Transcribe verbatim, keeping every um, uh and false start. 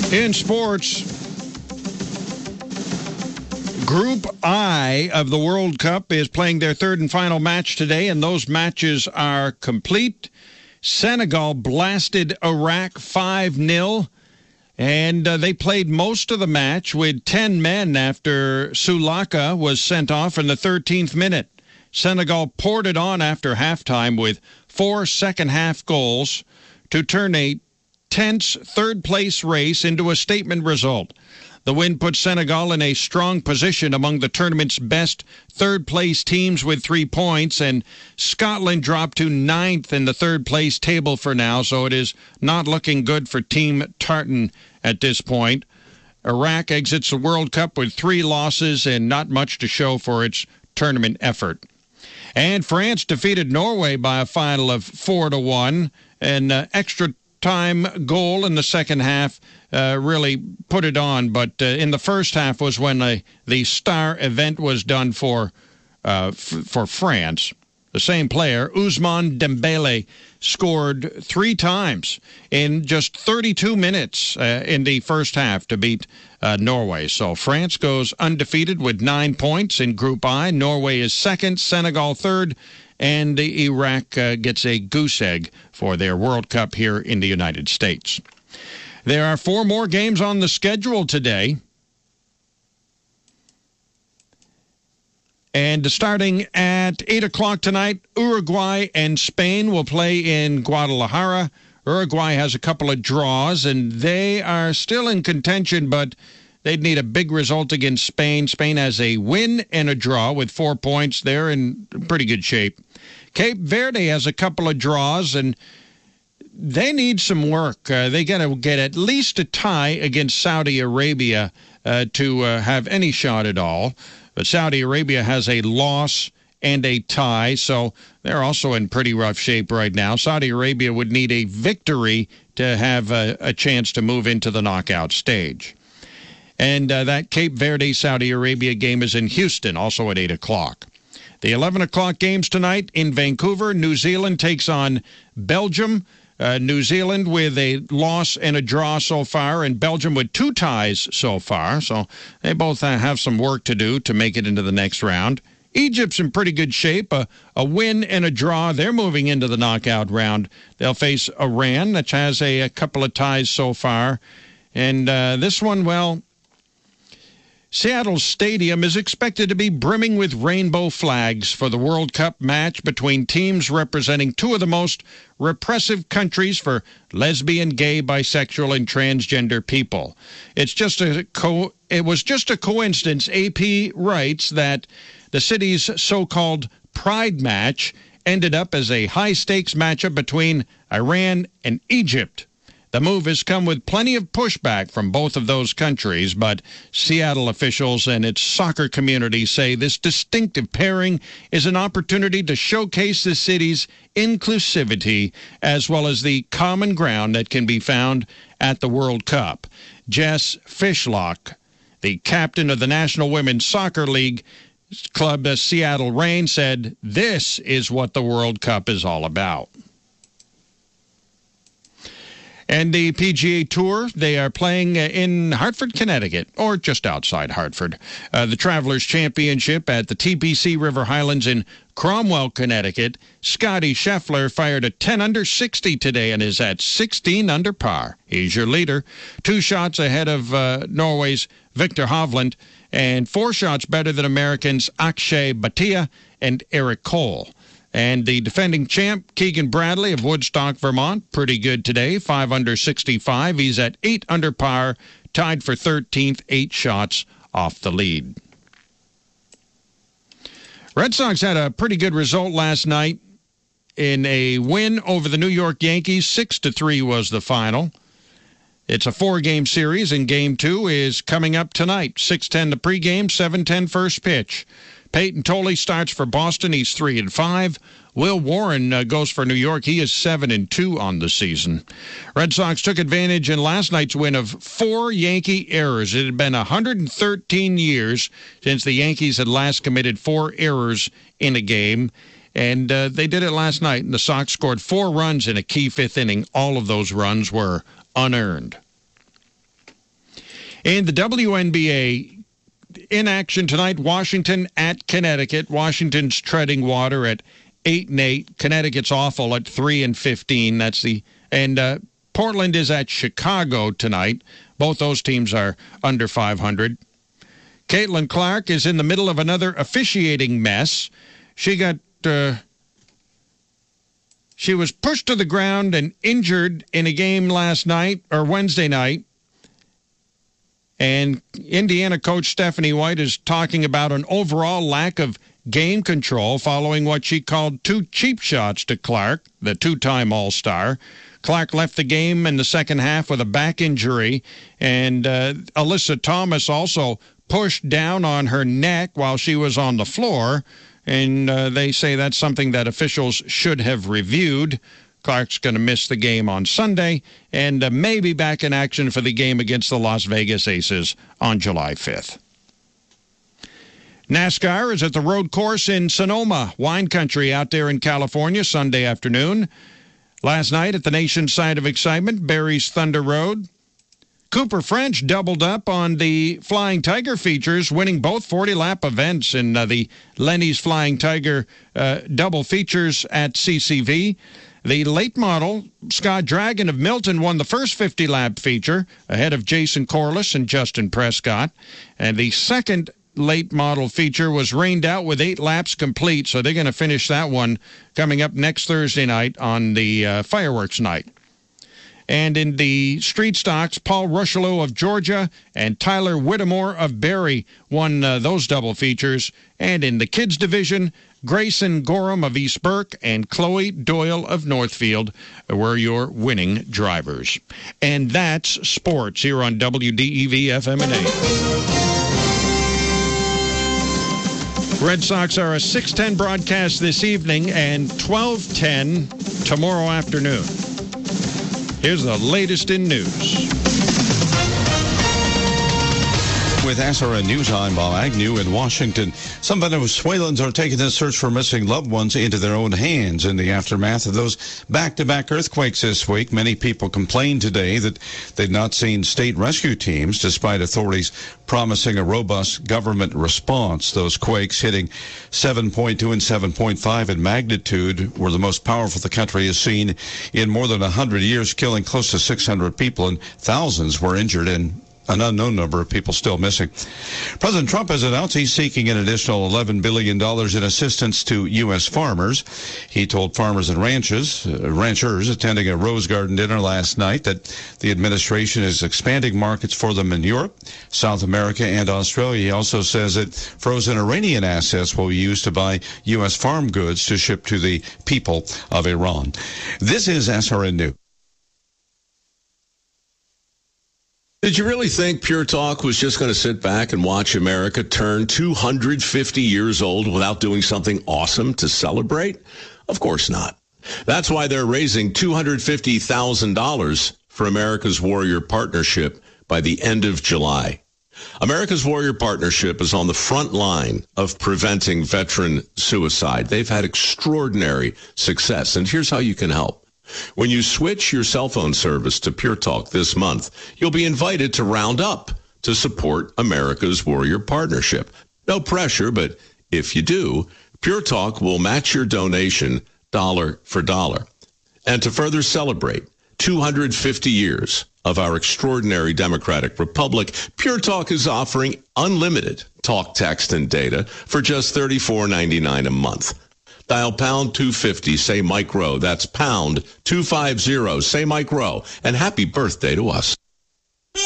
In sports, Group I of the World Cup is playing their third and final match today, and those matches are complete. Senegal blasted Iraq five nil, and uh, they played most of the match with ten men after Sulaka was sent off in the thirteenth minute. Senegal poured it on after halftime with four second-half goals to turn a tense third-place race into a statement result. The win put Senegal in a strong position among the tournament's best third-place teams with three points, and Scotland dropped to ninth in the third-place table for now, so it is not looking good for Team Tartan at this point. Iraq exits the World Cup with three losses and not much to show for its tournament effort. And France defeated Norway by a final of four to one, an uh, extra time goal in the second half uh, really put it on, but uh, in the first half was when uh, the star event was done for uh, f- for France. The same player, Ousmane Dembele, scored three times in just thirty-two minutes uh, in the first half to beat uh, Norway. So France goes undefeated with nine points in Group I. Norway is second, Senegal third, and Iraq uh, gets a goose egg for their World Cup here in the United States. There are four more games on the schedule today. And starting at eight o'clock tonight, Uruguay and Spain will play in Guadalajara. Uruguay has a couple of draws, and they are still in contention, but they'd need a big result against Spain. Spain has a win and a draw with four points. They're in pretty good shape. Cape Verde has a couple of draws, and they need some work. Uh, they got to get at least a tie against Saudi Arabia uh, to uh, have any shot at all. But Saudi Arabia has a loss and a tie, so they're also in pretty rough shape right now. Saudi Arabia would need a victory to have a, a chance to move into the knockout stage. And uh, that Cape Verde-Saudi Arabia game is in Houston, also at eight o'clock. The eleven o'clock games tonight in Vancouver. New Zealand takes on Belgium. Uh, New Zealand with a loss and a draw so far, and Belgium with two ties so far. So they both uh, have some work to do to make it into the next round. Egypt's in pretty good shape. A, a win and a draw. They're moving into the knockout round. They'll face Iran, which has a, a couple of ties so far. And uh, this one, well, Seattle Stadium is expected to be brimming with rainbow flags for the World Cup match between teams representing two of the most repressive countries for lesbian, gay, bisexual, and transgender people. It's just a co- it was just a coincidence, A P writes, that the city's so-called Pride match ended up as a high-stakes matchup between Iran and Egypt. The move has come with plenty of pushback from both of those countries, but Seattle officials and its soccer community say this distinctive pairing is an opportunity to showcase the city's inclusivity as well as the common ground that can be found at the World Cup. Jess Fishlock, the captain of the National Women's Soccer League club, the Seattle Reign, said, "This is what the World Cup is all about." And the P G A Tour, they are playing in Hartford, Connecticut, or just outside Hartford. Uh, the Travelers Championship at the T P C River Highlands in Cromwell, Connecticut. Scotty Scheffler fired a ten under sixty today and is at sixteen under par. He's your leader. Two shots ahead of uh, Norway's Victor Hovland, and four shots better than Americans Akshay Bhatia and Eric Cole. And the defending champ, Keegan Bradley of Woodstock, Vermont, pretty good today, five under sixty-five. He's at eight under par, tied for thirteenth, eight shots off the lead. Red Sox had a pretty good result last night in a win over the New York Yankees. Six to three was the final. It's a four-game series, and Game two is coming up tonight. six ten the pregame, seven ten first pitch. Peyton Tolley starts for Boston. He's three and five. Will Warren uh, goes for New York. He is seven and two on the season. Red Sox took advantage in last night's win of four Yankee errors. It had been one hundred thirteen years since the Yankees had last committed four errors in a game, and uh, they did it last night. And the Sox scored four runs in a key fifth inning. All of those runs were unearned. In the W N B A, in action tonight, Washington at Connecticut. Washington's treading water at eight and eight. Connecticut's awful at three and fifteen. That's the and uh, Portland is at Chicago tonight. Both those teams are under five hundred. Caitlin Clark is in the middle of another officiating mess. She got uh, she was pushed to the ground and injured in a game last night or Wednesday night. And Indiana coach Stephanie White is talking about an overall lack of game control following what she called two cheap shots to Clark, the two-time All-Star. Clark left the game in the second half with a back injury, and uh, Alyssa Thomas also pushed down on her neck while she was on the floor, and uh, they say that's something that officials should have reviewed. Clark's going to miss the game on Sunday and uh, may be back in action for the game against the Las Vegas Aces on July fifth. NASCAR is at the road course in Sonoma, wine country out there in California, Sunday afternoon. Last night at the nation's side of excitement, Barry's Thunder Road. Cooper French doubled up on the Flying Tiger features, winning both forty-lap events in uh, the Lenny's Flying Tiger uh, double features at C C V. The late model, Scott Dragon of Milton, won the first fifty-lap feature ahead of Jason Corliss and Justin Prescott. And the second late model feature was rained out with eight laps complete, so they're going to finish that one coming up next Thursday night on the uh, fireworks night. And in the street stocks, Paul Rushello of Georgia and Tyler Whittemore of Barrie won uh, those double features. And in the kids division, Grayson Gorham of East Burke and Chloe Doyle of Northfield were your winning drivers. And that's sports here on W D E V F M and A. Red Sox are a six ten broadcast this evening and twelve ten tomorrow afternoon. Here's the latest in news. With S R N News, I'm Bob Agnew in Washington. Some Venezuelans are taking the search for missing loved ones into their own hands in the aftermath of those back-to-back earthquakes this week. Many people complained today that they'd not seen state rescue teams, despite authorities promising a robust government response. Those quakes hitting seven point two and seven point five in magnitude were the most powerful the country has seen in more than one hundred years, killing close to six hundred people, and thousands were injured and an unknown number of people still missing. President Trump has announced he's seeking an additional eleven billion dollars in assistance to U S farmers. He told farmers and ranchers, uh, ranchers attending a Rose Garden dinner last night that the administration is expanding markets for them in Europe, South America, and Australia. He also says that frozen Iranian assets will be used to buy U S farm goods to ship to the people of Iran. This is S R N News. Did you really think Pure Talk was just going to sit back and watch America turn two hundred fifty years old without doing something awesome to celebrate? Of course not. That's why they're raising two hundred fifty thousand dollars for America's Warrior Partnership by the end of July. America's Warrior Partnership is on the front line of preventing veteran suicide. They've had extraordinary success, and here's how you can help. When you switch your cell phone service to Pure Talk this month, you'll be invited to round up to support America's Warrior Partnership. No pressure, but if you do, Pure Talk will match your donation dollar for dollar. And to further celebrate two hundred fifty years of our extraordinary democratic republic, Pure Talk is offering unlimited talk, text, and data for just thirty-four ninety-nine a month. Dial pound two fifty, say Mike Rowe. That's pound two fifty, say Mike Rowe. And happy birthday to us.